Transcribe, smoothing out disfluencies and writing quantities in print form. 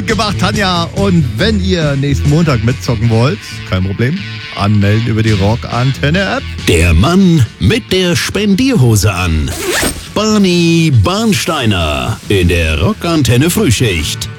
Gut gemacht, Tanja. Und wenn ihr nächsten Montag mitzocken wollt, kein Problem, anmelden über die Rockantenne-App. Der Mann mit der Spendierhose an. Barney Barnsteiner in der Rockantenne Frühschicht.